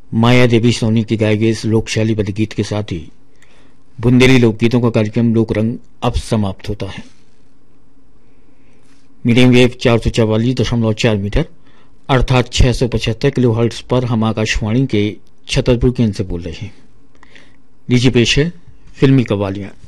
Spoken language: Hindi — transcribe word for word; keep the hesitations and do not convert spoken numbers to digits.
माया देवी सोनी की गाए गए इस लोक शैलीबद्ध गीत के साथ ही बुंदेली लोकगीतों का कार्यक्रम लोक रंग अब समाप्त होता है। मीडियम वेव चार सौ चवालीस दशमलव चार मीटर अर्थात छह सौ पचहत्तर किलो हर्ट्ज पर हम आकाशवाणी के छतरपुर केंद्र से बोल रहे हैं। लीजिए पेश है फिल्मी कव्वालियां।